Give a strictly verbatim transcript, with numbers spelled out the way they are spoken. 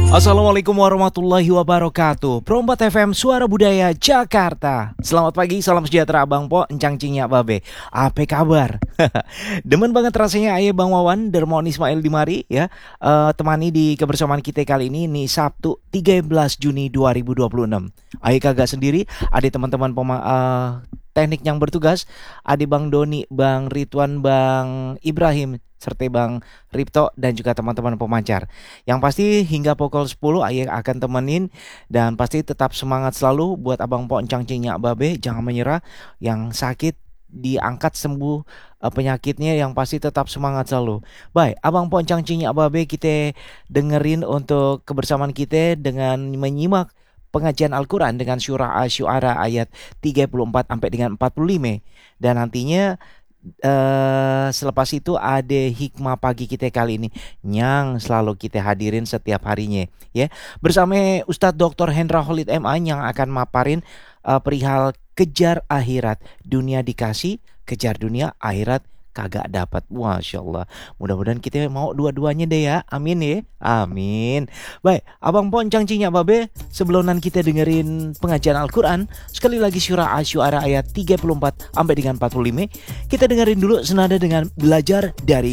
Assalamualaikum warahmatullahi wabarakatuh. Perompat F M Suara Budaya Jakarta. Selamat pagi, salam sejahtera Abang Po, Encang Cinya Babe. Apa kabar? Demen banget rasanya ayah Bang Wawan, Dermawan Ismail di mari ya. Eh, temani di kebersamaan kita kali ini nih Sabtu tiga belas Juni dua ribu dua puluh enam. Ayah kagak sendiri, ada teman-teman pema- eh, teknik yang bertugas, ada Bang Doni, Bang Ridwan, Bang Ibrahim, serta Bang Ripto dan juga teman-teman pemancar. Yang pasti hingga pukul sepuluh ayah akan temenin dan pasti tetap semangat selalu buat Abang Po Encang Cinya Babe, jangan menyerah. Yang sakit diangkat sembuh eh, penyakitnya, yang pasti tetap semangat selalu. Baik, Abang Po Encang Cinya Babe, kita dengerin untuk kebersamaan kita dengan menyimak pengajian Al-Quran dengan surah Asy-Syu'ara ayat tiga puluh empat sampai dengan empat puluh lima. Dan nantinya Uh, selepas itu ada hikmah pagi kita kali ini yang selalu kita hadirin setiap harinya ya, bersama Ustadz doktor Hendra Khalid M A yang akan maparin uh, perihal kejar akhirat, dunia dikasih, kejar dunia, akhirat kagak dapat. Masya Allah, mudah-mudahan kita mau dua-duanya deh ya, amin ya, amin. Baik, Abang Po Encang Cinya Babe, sebelum nanti kita dengerin pengajian Al-Quran sekali lagi surah Asy-Syu'ara ayat tiga puluh empat sampai dengan empat puluh lima, kita dengerin dulu senada dengan belajar dari